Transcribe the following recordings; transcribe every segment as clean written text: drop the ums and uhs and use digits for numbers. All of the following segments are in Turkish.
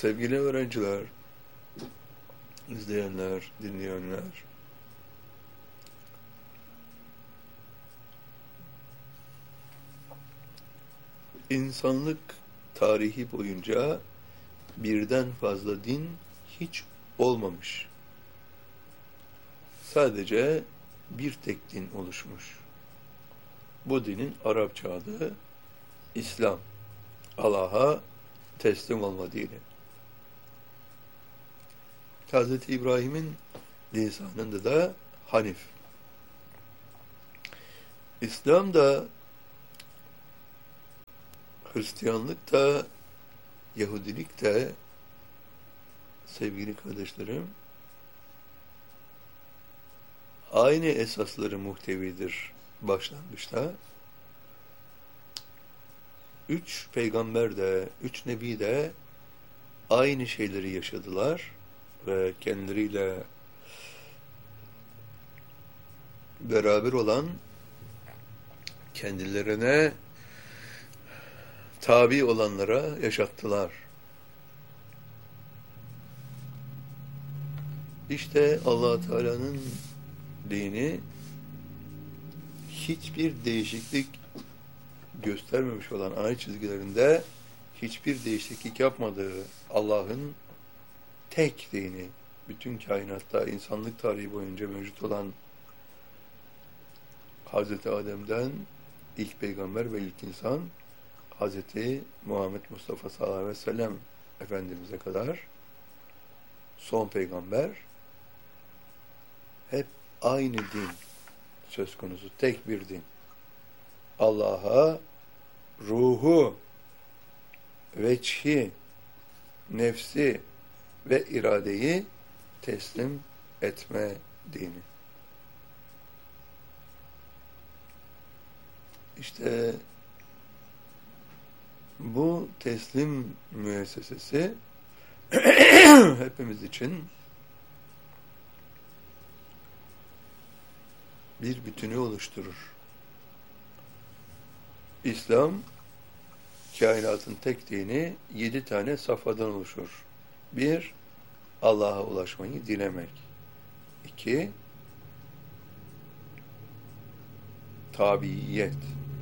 Sevgili öğrenciler, izleyenler, dinleyenler, insanlık tarihi boyunca birden fazla din hiç olmamış. Sadece bir tek din oluşmuş. Bu dinin Arapça adı İslam. Allah'a teslim olma dini. Hz. İbrahim'in lisanında da Hanif. İslam da, Hristiyanlık da, Yahudilik de, sevgili kardeşlerim, aynı esasları muhtevidir başlangıçta. 3 peygamber de, 3 nebi de aynı şeyleri yaşadılar ve kendileriyle beraber olan, kendilerine tabi olanlara yaşattılar. İşte Allah Teala'nın dini hiçbir değişiklik göstermemiş olan ay çizgilerinde hiçbir değişiklik yapmadığı Allah'ın tek dini, bütün kainatta insanlık tarihi boyunca mevcut olan Hazreti Adem'den ilk peygamber ve ilk insan Hazreti Muhammed Mustafa sallallahu aleyhi ve sellem Efendimiz'e kadar son peygamber hep aynı din söz konusu, tek bir din. Allah'a ruhu, veçhi, nefsi ve iradeyi teslim etme dini. İşte bu teslim müessesesi hepimiz için bir bütünü oluşturur. İslam, kainatın tek dini 7 tane safhadan oluşur. 1, Allah'a ulaşmayı dilemek. 2, tabiiyet.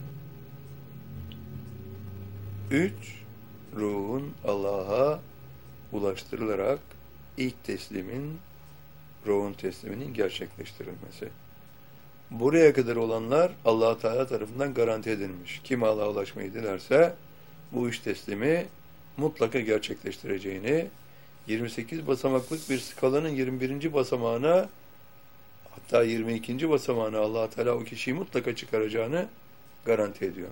3, ruhun Allah'a ulaştırılarak ilk teslimin, ruhun tesliminin gerçekleştirilmesi. Buraya kadar olanlar Allah Teala tarafından garanti edilmiş. Kim Allah'a ulaşmayı dilerse bu iş teslimi mutlaka gerçekleştireceğini, 28 basamaklık bir skalanın 21. basamağına, hatta 22. basamağına Allah Teala o kişiyi mutlaka çıkaracağını garanti ediyor.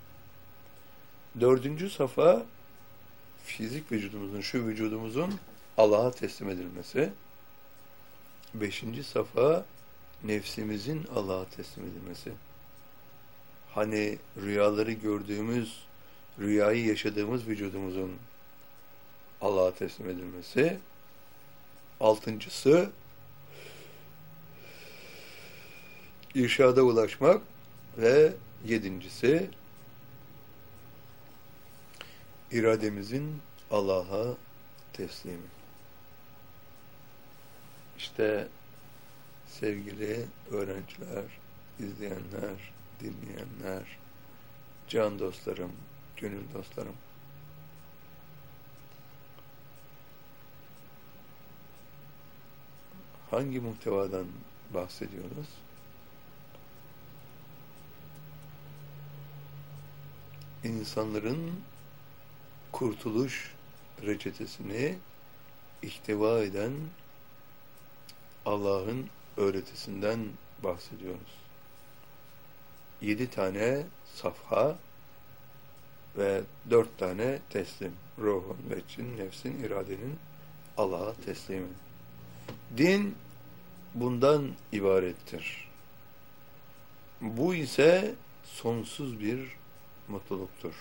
4. safa fizik vücudumuzun, şu vücudumuzun Allah'a teslim edilmesi. 5. safa nefsimizin Allah'a teslim edilmesi. Hani rüyaları gördüğümüz, rüyayı yaşadığımız vücudumuzun Allah'a teslim edilmesi. 6.'sı irşada ulaşmak ve 7.'si irademizin Allah'a teslimi. İşte sevgili öğrenciler, izleyenler, dinleyenler, can dostlarım, gönül dostlarım, hangi muhtevadan bahsediyoruz? İnsanların kurtuluş reçetesini ihtiva eden Allah'ın öğretisinden bahsediyoruz. 7 tane safha ve 4 tane teslim. Ruhun, veçhin, nefsin, iradenin Allah'a teslimi. Din bundan ibarettir. Bu ise sonsuz bir mutluluktur.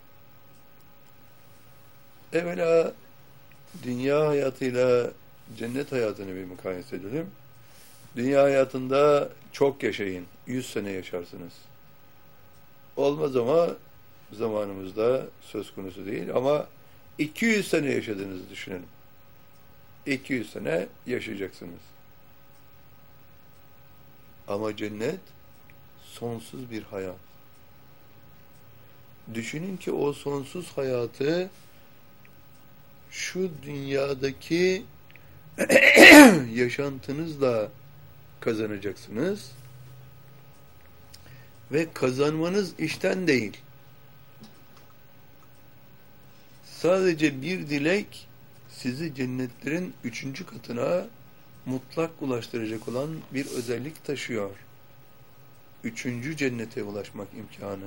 Evvela dünya hayatıyla cennet hayatını bir mukayese edelim. Dünya hayatında çok yaşayın. 100 sene yaşarsınız. Olmaz ama zamanımızda söz konusu değil ama 200 sene yaşadığınızı düşünelim. 200 sene yaşayacaksınız. Ama cennet sonsuz bir hayat. Düşünün ki o sonsuz hayatı şu dünyadaki yaşantınızla kazanacaksınız. Ve kazanmanız işten değil. Sadece bir dilek sizi cennetlerin 3. katına mutlak ulaştıracak olan bir özellik taşıyor. 3. cennete ulaşmak imkanı.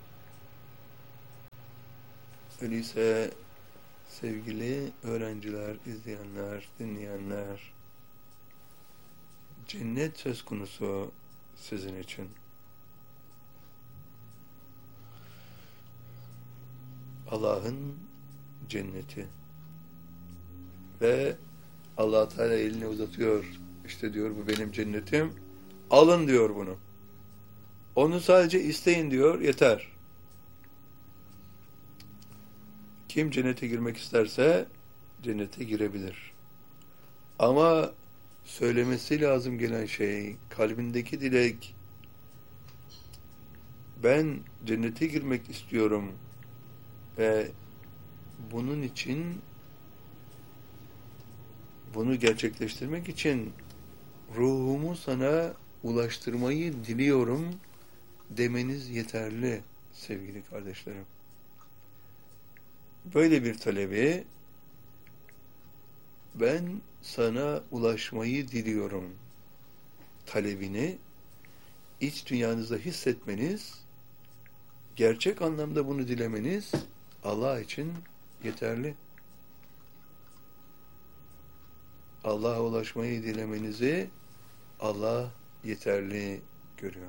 Öyleyse sevgili öğrenciler, izleyenler, dinleyenler, cennet söz konusu sizin için. Allah'ın cenneti. Ve Allah Teala elini uzatıyor. İşte diyor bu benim cennetim. Alın diyor bunu. Onu sadece isteyin diyor. Yeter. Kim cennete girmek isterse cennete girebilir. Ama söylemesi lazım gelen şey, kalbindeki dilek, ben cennete girmek istiyorum ve bunun için, bunu gerçekleştirmek için ruhumu sana ulaştırmayı diliyorum demeniz yeterli sevgili kardeşlerim. Böyle bir talebi, ben sana ulaşmayı diliyorum talebini iç dünyanızda hissetmeniz, gerçek anlamda bunu dilemeniz Allah için yeterli. Allah'a ulaşmayı dilemenizi Allah yeterli görüyor.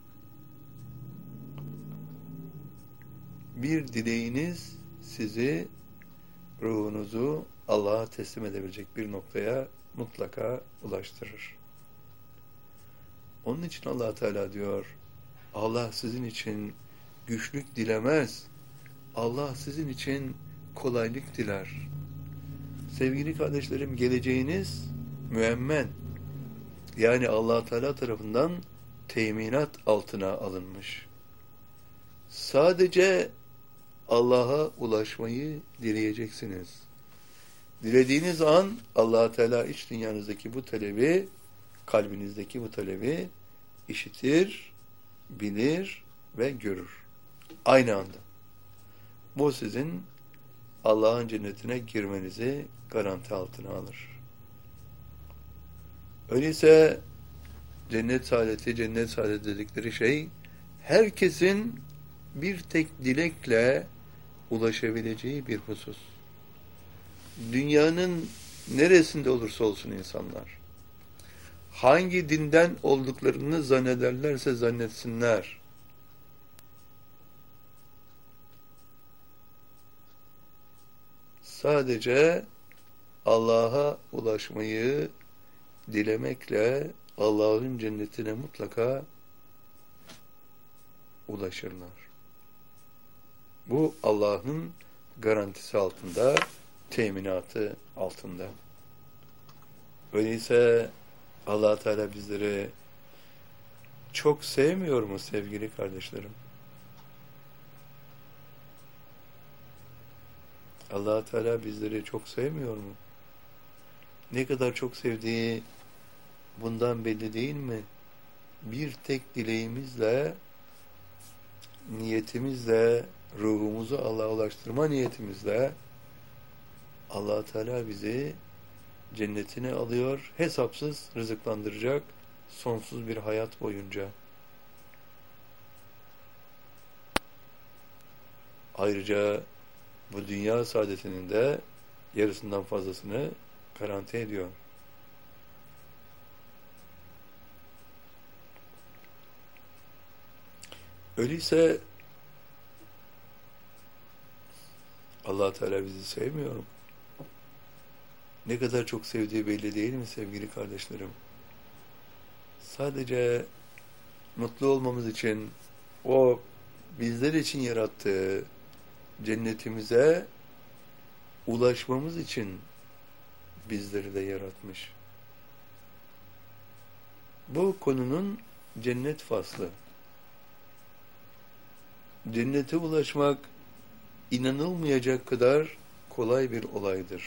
Bir dileğiniz sizi, ruhunuzu Allah'a teslim edebilecek bir noktaya mutlaka ulaştırır. Onun için Allah Teala diyor, Allah sizin için güçlük dilemez. Allah sizin için kolaylık diler. Sevgili kardeşlerim, geleceğiniz müemmen. Yani Allah Teala tarafından teminat altına alınmış. Sadece Allah'a ulaşmayı dileyeceksiniz. Dilediğiniz an Allah Teala iç dünyanızdaki bu talebi, kalbinizdeki bu talebi işitir, bilir ve görür. Aynı anda. Bu sizin Allah'ın cennetine girmenizi garanti altına alır. Öyleyse cennet saadeti dedikleri şey, herkesin bir tek dilekle ulaşabileceği bir husus. Dünyanın neresinde olursa olsun insanlar, hangi dinden olduklarını zannederlerse zannetsinler, sadece Allah'a ulaşmayı dilemekle Allah'ın cennetine mutlaka ulaşırlar. Bu Allah'ın garantisi altında, teminatı altında. Öyleyse Allah Teala bizleri çok sevmiyor mu sevgili kardeşlerim? Allah Teala bizleri çok sevmiyor mu? Ne kadar çok sevdiği bundan belli değil mi? Bir tek dileğimizle, niyetimizle, ruhumuzu Allah'a ulaştırma niyetimizle Allah Teala bizi cennetine alıyor, hesapsız rızıklandıracak sonsuz bir hayat boyunca. Ayrıca bu dünya saadetinin de yarısından fazlasını garanti ediyor. Öyleyse Allah Teala bizi sevmiyor mu? Ne kadar çok sevdiği belli değil mi sevgili kardeşlerim? Sadece mutlu olmamız için o bizler için yarattığı cennetimize ulaşmamız için bizleri de yaratmış. Bu konunun cennet faslı. Cennete ulaşmak inanılmayacak kadar kolay bir olaydır.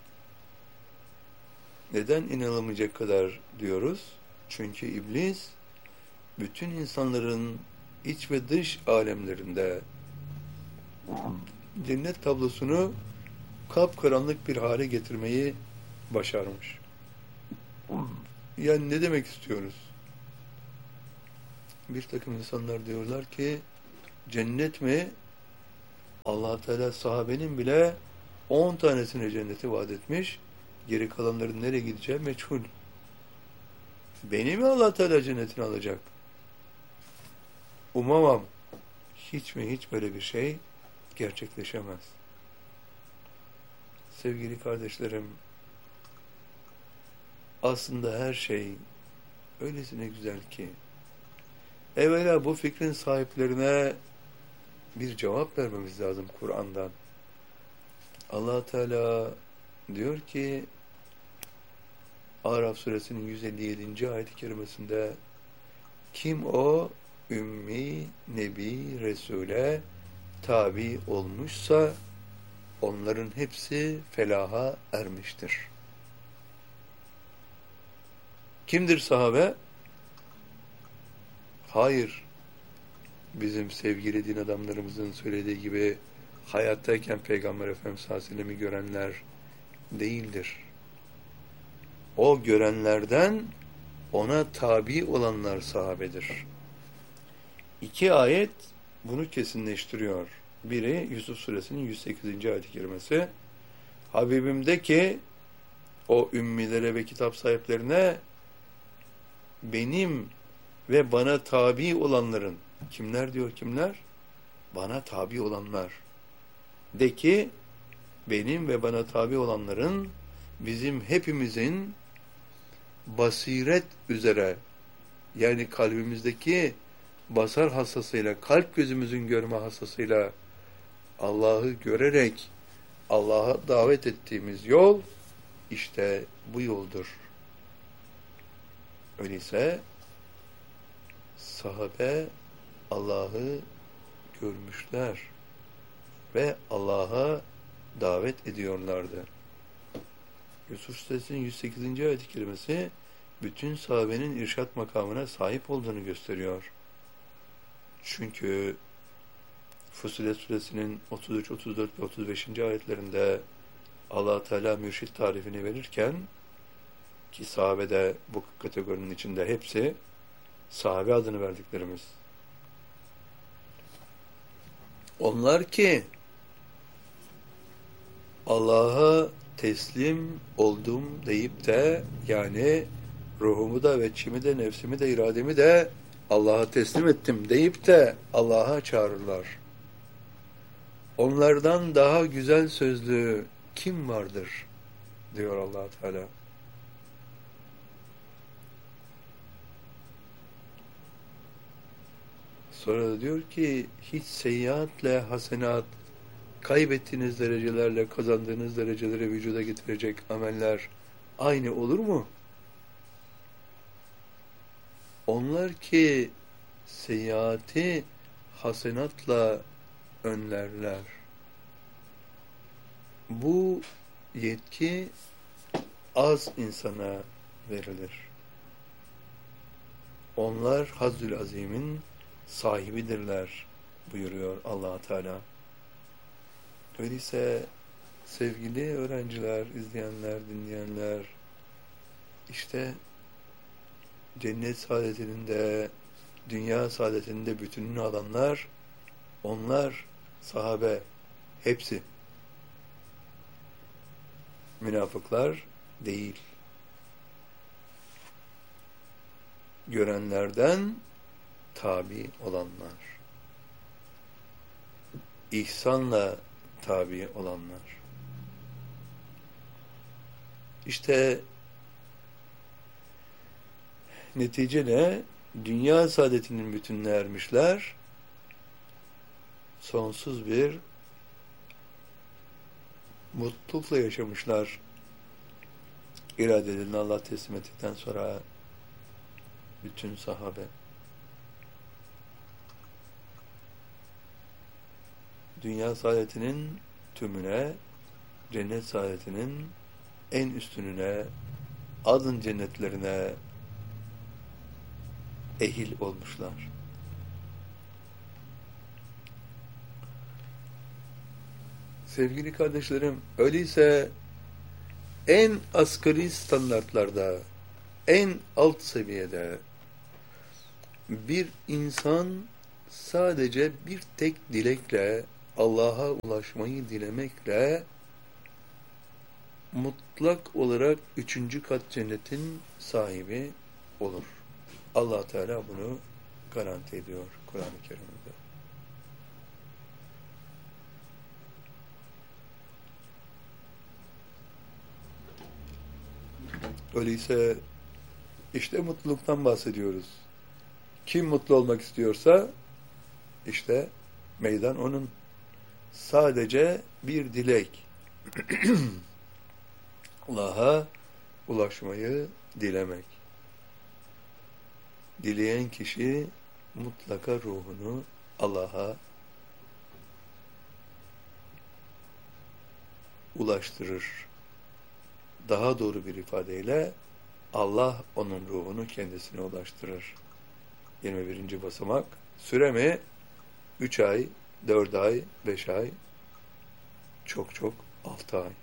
Neden inanılmayacak kadar diyoruz? Çünkü iblis bütün insanların iç ve dış alemlerinde cennet tablosunu kapkaranlık bir hale getirmeyi başarmış. Yani ne demek istiyoruz? Bir takım insanlar diyorlar ki cennet mi? Allah Teala sahabenin bile 10 tanesine cenneti vaat etmiş. Geri kalanların nereye gideceği meçhul. Beni mi Allah Teala cennetine alacak? Umamam. Hiç mi hiç böyle bir şey gerçekleşemez. Sevgili kardeşlerim, aslında her şey öylesine güzel ki, evvela bu fikrin sahiplerine bir cevap vermemiz lazım Kur'an'dan. Allah Teala diyor ki, Araf suresinin 157. ayet-i kerimesinde, kim o ümmi, nebi, resule tabi olmuşsa onların hepsi felaha ermiştir. Kimdir sahabe? Hayır, bizim sevgili din adamlarımızın söylediği gibi hayattayken Peygamber Efendimiz sallallahu aleyhi ve sellem'i görenler değildir. O görenlerden ona tabi olanlar sahabedir. 2 ayet bunu kesinleştiriyor. Biri Yusuf suresinin 108. ayet-i kerimesi. Habibimde ki o ümmilere ve kitap sahiplerine benim ve bana tabi olanların, kimler diyor kimler? Bana tabi olanlar. De ki benim ve bana tabi olanların bizim hepimizin basiret üzere, yani kalbimizdeki basar hassasıyla, kalp gözümüzün görme hassasıyla Allah'ı görerek Allah'a davet ettiğimiz yol işte bu yoldur. Öyleyse sahabe Allah'ı görmüşler ve Allah'a davet ediyorlardı. Yusuf Suresinin 108. ayet-i kerimesi bütün sahabenin irşat makamına sahip olduğunu gösteriyor. Çünkü Fussilet Suresinin 33, 34 ve 35. ayetlerinde Allah Teala mürşit tarifini verirken, ki sahabe de bu kategorinin içinde hepsi sahabe adını verdiklerimiz. Onlar ki Allah'a teslim oldum deyip de, yani ruhumu da ve içimi de nefsimi de irademi de Allah'a teslim ettim deyip de Allah'a çağırırlar. Onlardan daha güzel sözlü kim vardır? Diyor Allah Teala. Sonra da diyor ki hiç seyyiatle hasenat, kaybettiğiniz derecelerle kazandığınız dereceleri vücuda getirecek ameller aynı olur mu? Onlar ki seyyiati hasenatla önlerler. Bu yetki az insana verilir. Onlar Hazzül Azim'in sahibidirler buyuruyor Allah Teala. Öyleyse sevgili öğrenciler, izleyenler, dinleyenler, işte cennet saadetinin de dünya saadetinin de bütününü alanlar, onlar sahabe, hepsi. Münafıklar değil. Görenlerden tabi olanlar. İhsanla tabi olanlar. İşte netice ne? Dünya saadetinin bütününe ermişler. Sonsuz bir mutlulukla yaşamışlar. İradelerini Allah teslim ettikten sonra bütün sahabe. Dünya saadetinin tümüne, cennet saadetinin en üstününe, adın cennetlerine ehil olmuşlar. Sevgili kardeşlerim, öyleyse en asgari standartlarda, en alt seviyede bir insan sadece bir tek dilekle, Allah'a ulaşmayı dilemekle mutlak olarak 3. kat cennetin sahibi olur. Allah Teala bunu garanti ediyor Kur'an-ı Kerim'de. Öyleyse işte mutluluktan bahsediyoruz. Kim mutlu olmak istiyorsa işte meydan onun. Sadece bir dilek. Allah'a ulaşmayı dilemek. Dileyen kişi mutlaka ruhunu Allah'a ulaştırır. Daha doğru bir ifadeyle Allah onun ruhunu kendisine ulaştırır. 21. basamak. Süre mi? 3 ay, 4 ay, 5 ay, çok 6 ay.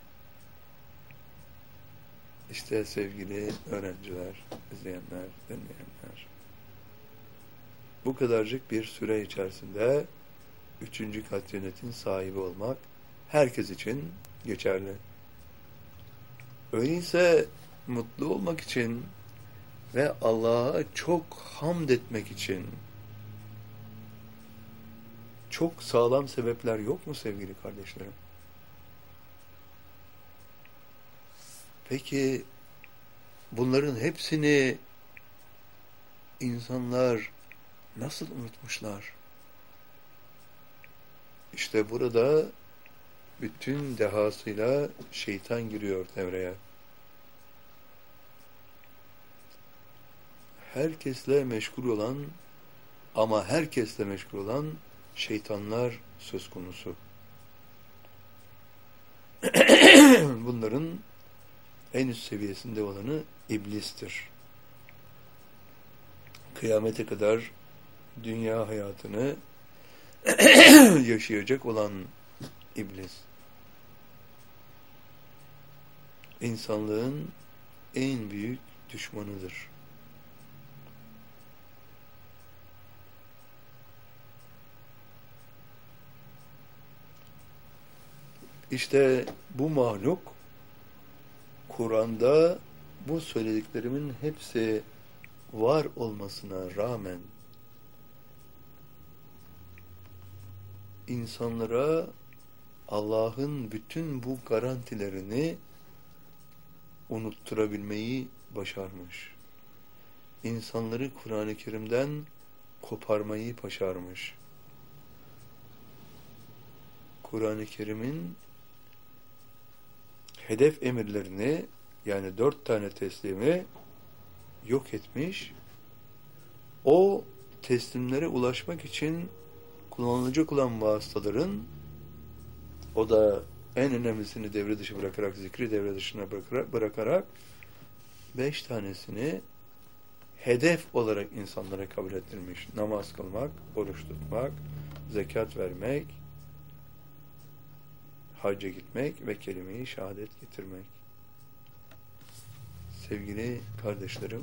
İşte sevgili öğrenciler, izleyenler, dinleyenler. Bu kadarcık bir süre içerisinde 3. kat cennetin sahibi olmak herkes için geçerli. Öyleyse mutlu olmak için ve Allah'a çok hamd etmek için çok sağlam sebepler yok mu sevgili kardeşlerim? Peki bunların hepsini insanlar nasıl unutmuşlar? İşte burada bütün dehasıyla şeytan giriyor devreye. Herkesle meşgul olan ama herkesle meşgul olan şeytanlar söz konusu. Bunların en üst seviyesinde olanı iblistir. Kıyamete kadar dünya hayatını yaşayacak olan iblis. İnsanlığın en büyük düşmanıdır. İşte bu mahluk Kur'an'da bu söylediklerimin hepsi var olmasına rağmen insanlara Allah'ın bütün bu garantilerini unutturabilmeyi başarmış. İnsanları Kur'an-ı Kerim'den koparmayı başarmış. Kur'an-ı Kerim'in hedef emirlerini, yani 4 tane teslimi yok etmiş. O teslimlere ulaşmak için kullanılacak olan vasıtaların, o da en önemlisini devre dışı bırakarak, zikri devre dışına bırakarak 5 tanesini hedef olarak insanlara kabul ettirmiş. Namaz kılmak, oruç tutmak, zekat vermek, hacca gitmek ve kelime-i şehadet getirmek. Sevgili kardeşlerim,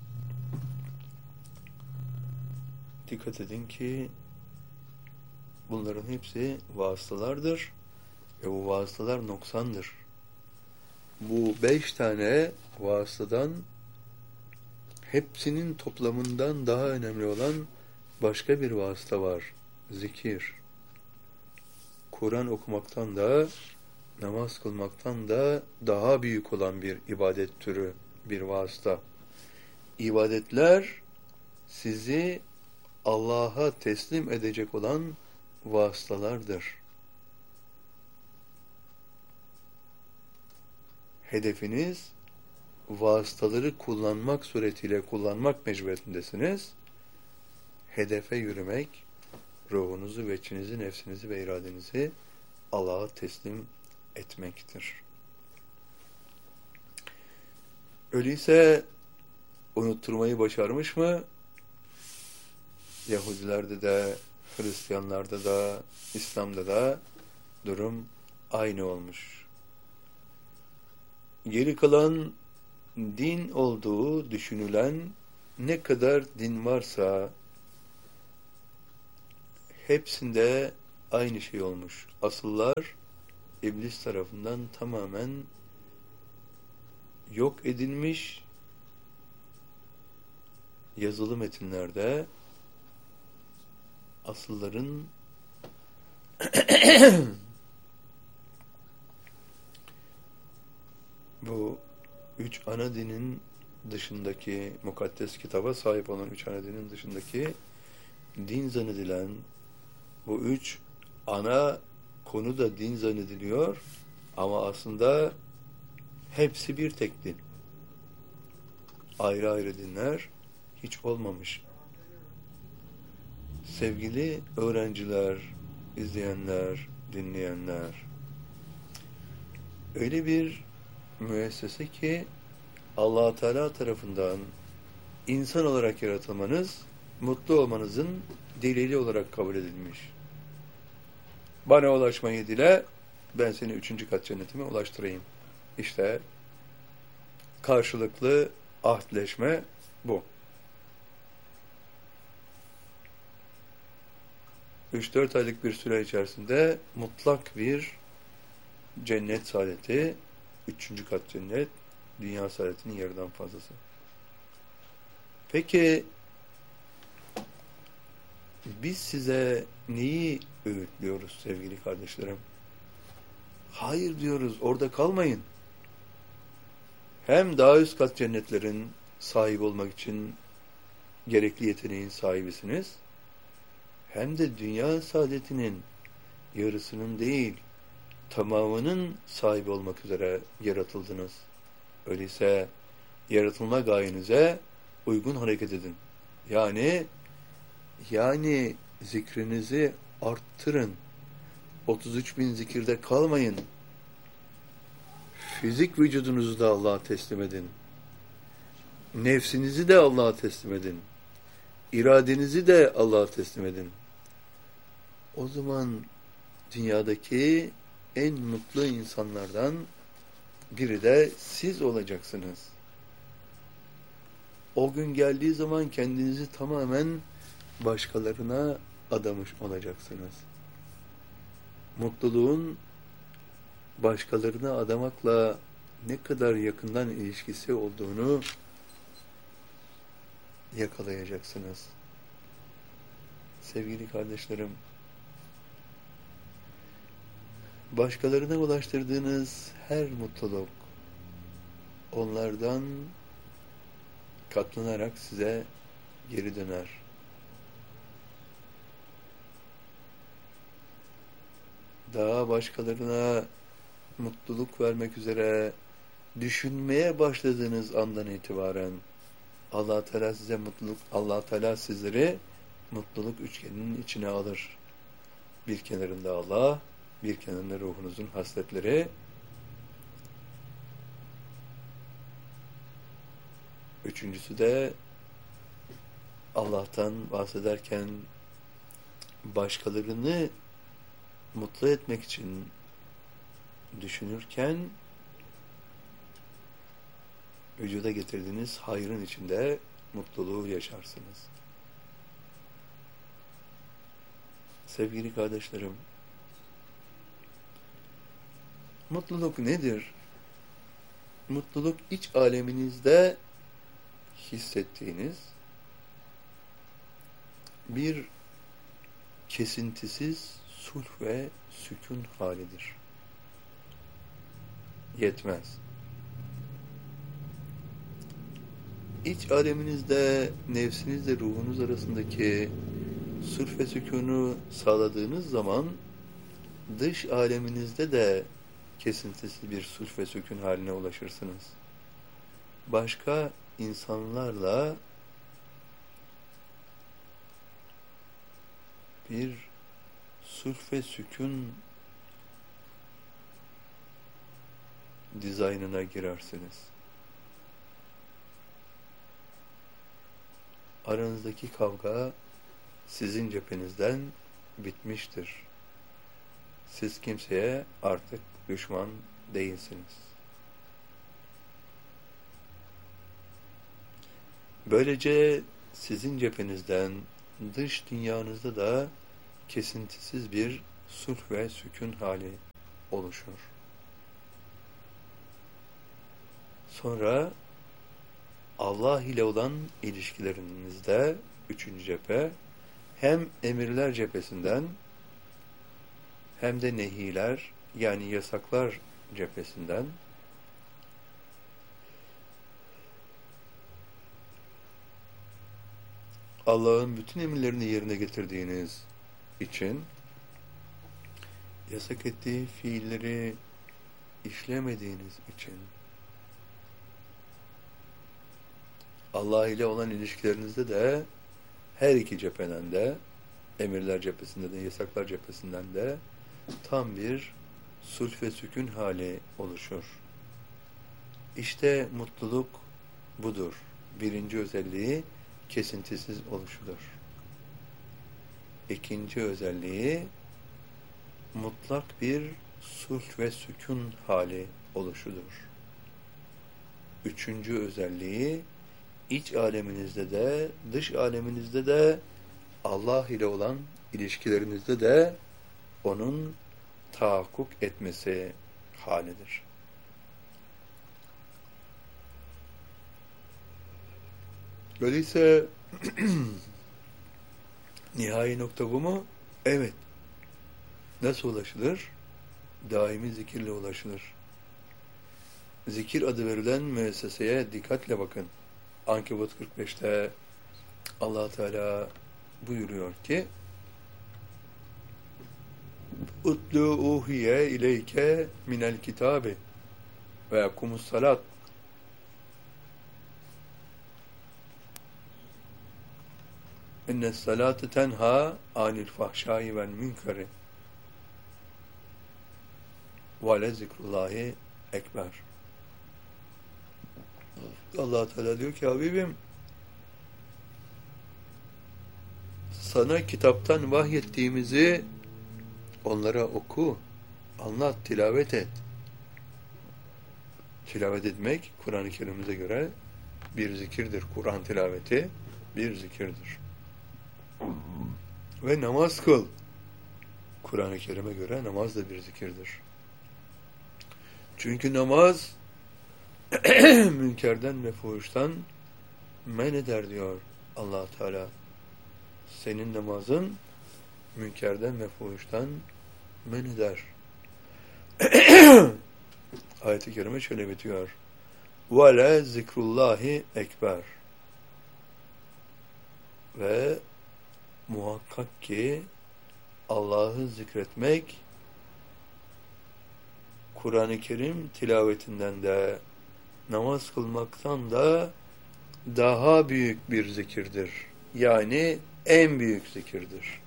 dikkat edin ki bunların hepsi vasıtalardır ve bu vasıtalar noksandır. Bu 5 tane vasıtadan hepsinin toplamından daha önemli olan başka bir vasıta var. Zikir. Kur'an okumaktan da, namaz kılmaktan da daha büyük olan bir ibadet türü, bir vasıta. İbadetler sizi Allah'a teslim edecek olan vasıtalardır. hedefiniz vasıtaları kullanmak suretiyle kullanmak mecburiyetindesiniz. Hedefe yürümek, ruhunuzu, veçinizi, nefsinizi ve iradenizi Allah'a teslim etmektir. Öyleyse unutturmayı başarmış mı? Yahudilerde de, Hristiyanlarda da, İslam'da da durum aynı olmuş. Geri kalan din olduğu düşünülen ne kadar din varsa hepsinde aynı şey olmuş. Asıllar iblis tarafından tamamen yok edilmiş, yazılı metinlerde asılların bu üç ana dinin dışındaki mukaddes kitaba sahip olan üç ana dinin dışındaki din zannedilen bu üç ana konu da din zannediliyor ama aslında hepsi bir tek din. Ayrı ayrı dinler hiç olmamış. Sevgili öğrenciler, izleyenler, dinleyenler, öyle bir müessese ki Allah Teala tarafından insan olarak yaratılmanız, mutlu olmanızın delili olarak kabul edilmiş. Bana ulaşmayı dile, ben seni 3. kat cennetime ulaştırayım. İşte karşılıklı ahdleşme bu. 3-4 aylık bir süre içerisinde mutlak bir cennet saadeti, 3. kat cennet, dünya saadetinin yarıdan fazlası. Peki biz size neyi öğütlüyoruz sevgili kardeşlerim? Hayır diyoruz, orada kalmayın. Hem daha üst kat cennetlerin sahibi olmak için gerekli yeteneğin sahibisiniz, hem de dünya saadetinin yarısının değil, tamamının sahibi olmak üzere yaratıldınız. Öyleyse yaratılma gayenize uygun hareket edin. Yani zikrinizi arttırın. 33.000 zikirde kalmayın. Fizik vücudunuzu da Allah'a teslim edin. Nefsinizi de Allah'a teslim edin. İradenizi de Allah'a teslim edin. O zaman dünyadaki en mutlu insanlardan biri de siz olacaksınız. O gün geldiği zaman kendinizi tamamen başkalarına adamış olacaksınız. Mutluluğun başkalarına adamakla ne kadar yakından ilişkisi olduğunu yakalayacaksınız. Sevgili kardeşlerim, başkalarına ulaştırdığınız her mutluluk onlardan katlanarak size geri döner. Daha başkalarına mutluluk vermek üzere düşünmeye başladığınız andan itibaren Allah Teala size mutluluk, Allah Teala sizleri mutluluk üçgeninin içine alır. Bir kenarında Allah, bir kenarında ruhunuzun hasletleri. Üçüncüsü de Allah'tan bahsederken başkalarını mutlu etmek için düşünürken vücuda getirdiğiniz hayrın içinde mutluluğu yaşarsınız. Sevgili kardeşlerim, mutluluk nedir? Mutluluk iç aleminizde hissettiğiniz bir kesintisiz sulh ve sükun halidir. Yetmez. İç aleminizde nefsinizle ruhunuz arasındaki sulh ve sükûnu sağladığınız zaman dış aleminizde de kesintisiz bir sulh ve sükun haline ulaşırsınız. Başka insanlarla bir sulh ve sükun dizaynına girersiniz. Aranızdaki kavga sizin cephenizden bitmiştir. Siz kimseye artık düşman değilsiniz. Böylece sizin cephenizden dış dünyanızda da kesintisiz bir sulh ve sükun hali oluşur. Sonra Allah ile olan ilişkilerinizde üçüncü cephe hem emirler cephesinden hem de nehiler yani yasaklar cephesinden Allah'ın bütün emirlerini yerine getirdiğiniz için yasak ettiği fiilleri işlemediğiniz için Allah ile olan ilişkilerinizde de her iki cepheden de emirler cephesinde de yasaklar cephesinden de tam bir sulh ve sükun hali oluşur. İşte mutluluk budur. Birinci özelliği kesintisiz oluşudur. İkinci özelliği mutlak bir sulh ve sükun hali oluşudur. Üçüncü özelliği iç aleminizde de dış aleminizde de Allah ile olan ilişkilerinizde de onun tahakkuk etmesi halidir. Öyleyse nihai nokta bu mu? Evet. Nasıl ulaşılır? Daimi zikirle ulaşılır. Zikir adı verilen müesseseye dikkatle bakın. Ankebut 45'te Allah Teala buyuruyor ki Utlu uhiye ileyke minel kitabi ve yakumus salat innes salate tenha anil fahşai vel münkeri ve le zikrullahi ekber. Allah Teala diyor ki Habibim sana kitaptan vahyettiğimizi onlara oku, anlat, tilavet et. Tilavet etmek Kur'an-ı Kerim'imize göre bir zikirdir. Kur'an tilaveti bir zikirdir. Ve namaz kıl. Kur'an-ı Kerim'e göre namaz da bir zikirdir. Çünkü namaz münkerden ve fuhuştan men eder diyor Allah Teala. Senin namazın münkerden ve fuhuştan men eder. Ayet-i kerime şöyle bitiyor. وَلَا zikrullahi ekber. Ve muhakkak ki Allah'ı zikretmek Kur'an-ı Kerim tilavetinden de namaz kılmaktan da daha büyük bir zikirdir. Yani en büyük zikirdir.